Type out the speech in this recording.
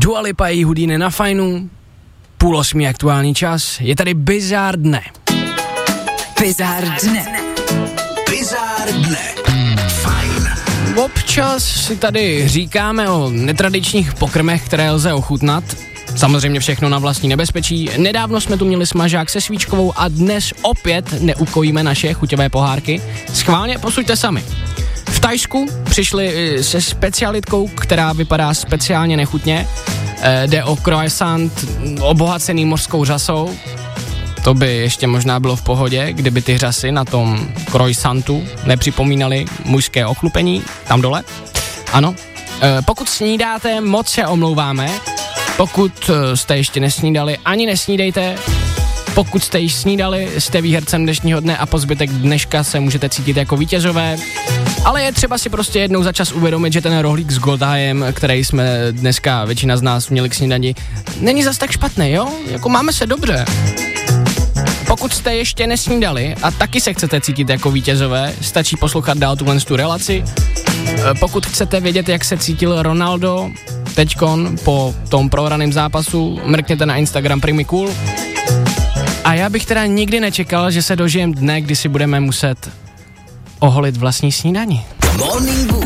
Dua Lipa její Houdini na fajnu, 7:30 aktuální čas, je tady Bizár dne. Bizár dne. Bizár dne. Fajn. Občas si tady říkáme o netradičních pokrmech, které lze ochutnat. Samozřejmě všechno na vlastní nebezpečí. Nedávno jsme tu měli smažák se svíčkovou a dnes opět neukojíme naše chuťové pohárky. Schválně posuďte sami. V Thajsku přišli se specialitkou, která vypadá speciálně nechutně. Jde o croissant obohacený mořskou řasou. To by ještě možná bylo v pohodě, kdyby ty řasy na tom croissantu nepřipomínaly mužské ochlupení tam dole. Ano. Pokud snídáte, moc se omlouváme. Pokud jste ještě nesnídali, ani nesnídejte. Pokud jste již snídali, jste výhercem dnešního dne a po zbytek dneška se můžete cítit jako vítězové. Ale je třeba si prostě jednou za čas uvědomit, že ten rohlík s Goldhajem, který jsme dneska většina z nás měli k snídani, není zas tak špatný, jo? Jako máme se dobře. Pokud jste ještě nesnídali a taky se chcete cítit jako vítězové, stačí poslouchat dál tu relaci. Pokud chcete vědět, jak se cítil Ronaldo teďkon po tom prohraném zápasu, mrkněte na Instagram Primikul. A já bych teda nikdy nečekal, že se dožijem dne, kdy si budeme muset oholit vlastní snídani. Morning